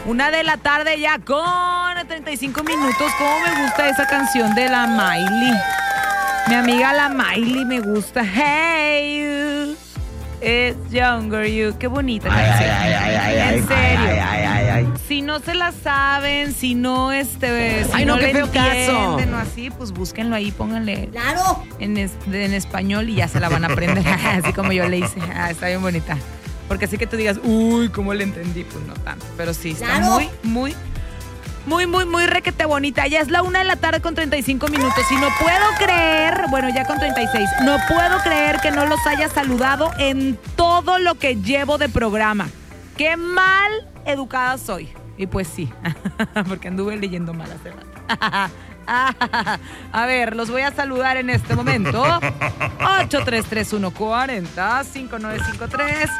1 de la tarde ya con 35 minutos. ¿Cómo me gusta esa canción de la Miley? Mi amiga la Miley me gusta. Hey, it's younger you. Qué bonita canción. En serio. Si no se la saben, si no si no qué le feo caso. entienden o así, pues búsquenlo ahí, pónganle ¡Claro! en español y ya se la van a aprender. Así como yo le hice. Está bien bonita. Porque así que tú digas, uy, ¿cómo le entendí? Pues no tanto. Pero sí, está ¡Claro! muy requete bonita. Ya es la 1 de la tarde con 35 minutos. Y no puedo creer, bueno, ya con 36, no puedo creer que no los haya saludado en todo lo que llevo de programa. Qué mal educada soy. Y pues sí, porque anduve leyendo mal hace rato. A ver, los voy a saludar en este momento. 833-140-5953.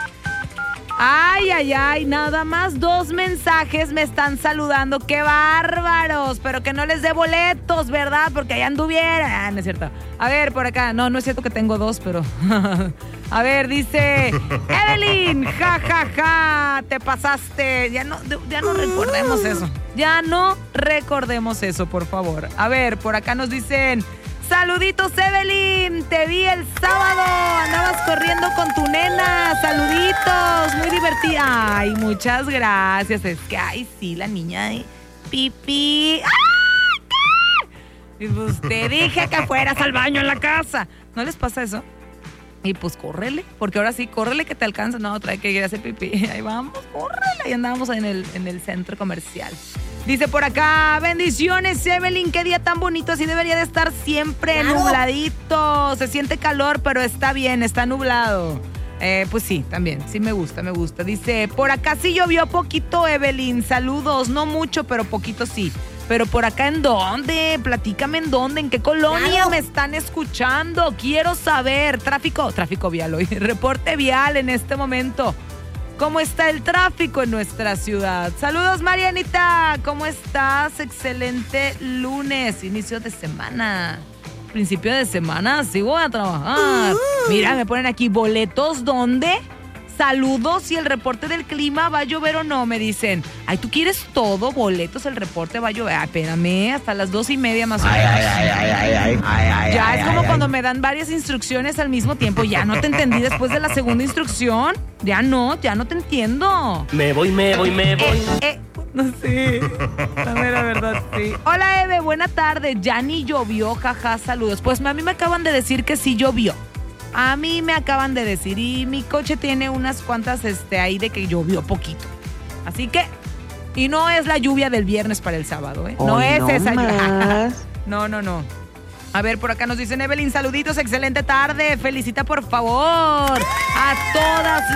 Ay, nada más 2 mensajes me están saludando. ¡Qué bárbaros! Pero que no les dé boletos, ¿verdad? Porque allá anduviera. No es cierto. A ver, por acá. No es cierto que tengo 2, pero... A ver, dice... Evelyn, ja, te pasaste. Ya no recordemos eso. Ya no recordemos eso, por favor. A ver, por acá nos dicen... Saluditos, Evelyn, te vi el sábado, andabas corriendo con tu nena, saluditos, muy divertida. Ay, muchas gracias, es que, sí, la niña de pipí. ¡Ay, qué! Y pues te dije que fueras al baño en la casa. ¿No les pasa eso? Y pues córrele, porque ahora sí, córrele que te alcanza. No, trae que ir a hacer pipí. Ahí vamos, córrele. Ahí andábamos en el centro comercial. Dice por acá, bendiciones, Evelyn, qué día tan bonito, así debería de estar siempre, ¡claro! Nubladito, se siente calor, pero está bien, está nublado. Pues sí, también, sí me gusta. Dice, por acá sí llovió poquito, Evelyn, saludos, no mucho, pero poquito sí. Pero por acá, ¿en dónde? Platícame en dónde, en qué colonia ¡claro! me están escuchando, quiero saber. Tráfico vial hoy, reporte vial en este momento. ¿Cómo está el tráfico en nuestra ciudad? Saludos, Marianita. ¿Cómo estás? Excelente lunes, inicio de semana. Principio de semana, sí voy a trabajar. Mira, me ponen aquí, ¿boletos dónde? Saludos, y el reporte del clima, ¿va a llover o no? Me dicen. Ay, ¿tú quieres todo? Boletos, el reporte va a llover. Ay, espérame, hasta las 2:30 más o menos. Ya es como cuando me dan varias instrucciones al mismo tiempo. Ya no te entendí después de la segunda instrucción. Ya no te entiendo. Me voy. No sé. Dame la verdad, sí. Hola, Eve, buena tarde. Ya ni llovió, jaja, saludos. Pues a mí me acaban de decir que sí llovió. A mí me acaban de decir. Y mi coche tiene unas cuantas ahí de que llovió poquito. Así que... Y no es la lluvia del viernes para el sábado, ¿eh? No es esa lluvia. No. A ver, por acá nos dicen, Evelyn, saluditos, excelente tarde. Felicita, por favor, a todas